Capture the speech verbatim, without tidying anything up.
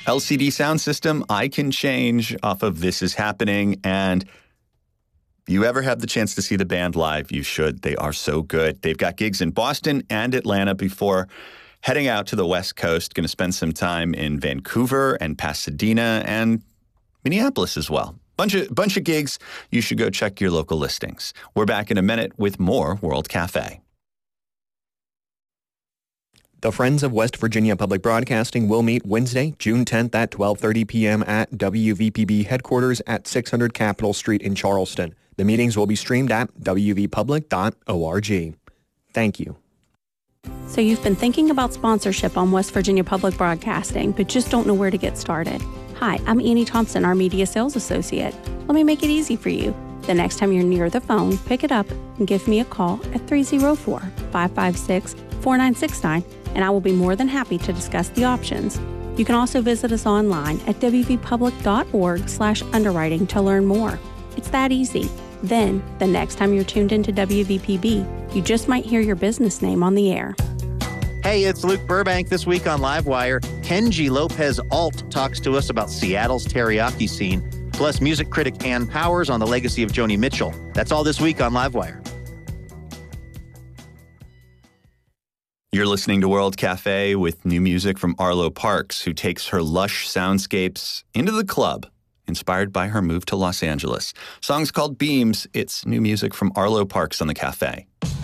L C D sound system, I Can Change off of This Is Happening. And if you ever have the chance to see the band live, you should. They are so good. They've got gigs in Boston and Atlanta before heading out to the West Coast. Going to spend some time in Vancouver and Pasadena and Minneapolis as well. Bunch of, bunch of gigs. You should go check your local listings. We're back in a minute with more World Cafe. The Friends of West Virginia Public Broadcasting will meet Wednesday, June tenth at twelve thirty p.m. at W V P B headquarters at six hundred Capitol Street in Charleston. The meetings will be streamed at w v public dot org. Thank you. So you've been thinking about sponsorship on West Virginia Public Broadcasting, but just don't know where to get started. Hi, I'm Annie Thompson, our Media Sales Associate. Let me make it easy for you. The next time you're near the phone, pick it up and give me a call at three oh four, five five six, four nine six nine, and I will be more than happy to discuss the options. You can also visit us online at w v public dot org slash underwriting to learn more. It's that easy. Then, the next time you're tuned into W V P B, you just might hear your business name on the air. Hey, it's Luke Burbank. This week on Livewire, Kenji Lopez Alt talks to us about Seattle's teriyaki scene, plus music critic Ann Powers on the legacy of Joni Mitchell. That's all this week on Livewire. You're listening to World Cafe with new music from Arlo Parks, who takes her lush soundscapes into the club, inspired by her move to Los Angeles. Song's called Beams. It's new music from Arlo Parks on the Cafe.